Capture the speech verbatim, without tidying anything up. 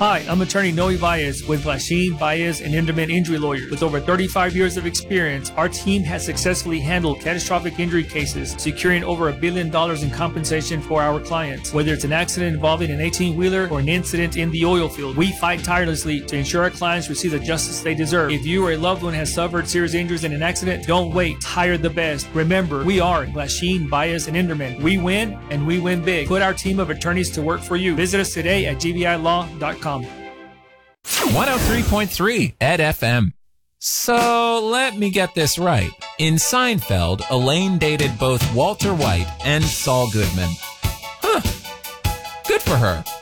Hi, I'm attorney Noe Baez with Glasheen, Baez, and Inderman Injury Lawyers. With over thirty-five years of experience, our team has successfully handled catastrophic injury cases, securing over a billion dollars in compensation for our clients. Whether it's an accident involving an eighteen-wheeler or an incident in the oil field, we fight tirelessly to ensure our clients receive the justice they deserve. If you or a loved one has suffered serious injuries in an accident, don't wait. Hire the best. Remember, we are Glasheen, Baez, and Inderman. We win, and we win big. Put our team of attorneys to work for you. Visit us today at g b i law dot com. one oh three point three Ed F M. So let me get this right. In Seinfeld, Elaine dated both Walter White and Saul Goodman. Huh. Good for her.